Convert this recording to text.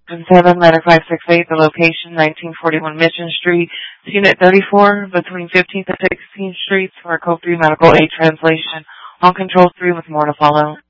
7, letter 568, the location 1941 Mission Street, Unit 34, between 15th and 16th Streets, for a Code 3 Medical Aid Translation. On Control 3 with more to follow.